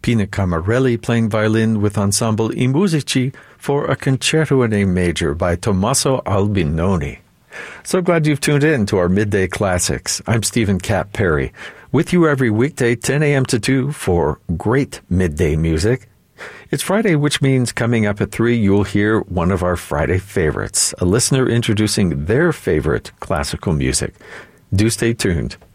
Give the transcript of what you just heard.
Pina Camarelli playing violin with Ensemble I Musici for a Concerto in A Major by Tommaso Albinoni. So glad you've tuned in to our Midday Classics. I'm Stephen Cat Perry, with you every weekday 10 a.m. to 2 for great midday music. It's Friday, which means coming up at 3, you'll hear one of our Friday favorites, a listener introducing their favorite classical music. Do stay tuned.